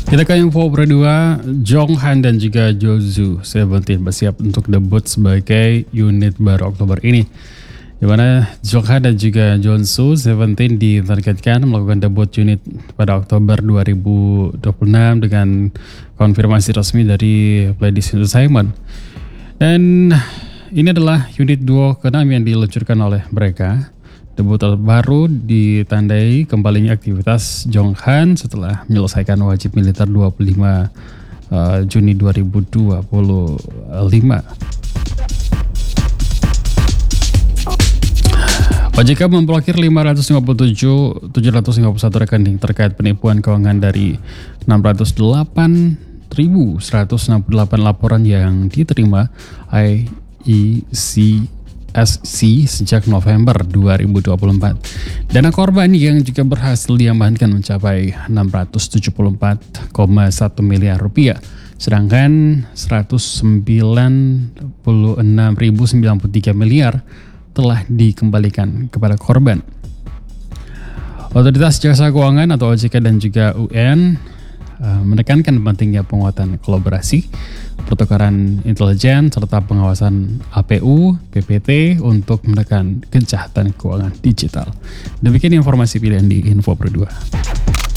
Kita ke info berdua, Jonghan dan juga Jozu Seventeen bersiap untuk debut sebagai unit baru Oktober ini. Di mana Jonghan dan juga Jeonsu Seventeen ditargetkan melakukan debut unit pada Oktober 2026 dengan konfirmasi resmi dari Pledis Entertainment. Dan ini adalah unit duo ke-6 yang diluncurkan oleh mereka. Debut baru ditandai kembalinya aktivitas Jonghan setelah menyelesaikan wajib militer 25 Juni 2025. OJK memblokir 751 rekening terkait penipuan keuangan dari 608.168 laporan yang diterima IECSC sejak November 2024. Dana korban yang juga berhasil diamankan mencapai 674,1 miliar rupiah, sedangkan 196.093 miliar telah dikembalikan kepada korban. Otoritas Jasa Keuangan atau OJK dan juga UN menekankan pentingnya penguatan kolaborasi, pertukaran intelijen, serta pengawasan APU, PPT untuk menekan kejahatan keuangan digital. Demikian informasi pilihan di Info Pro 2.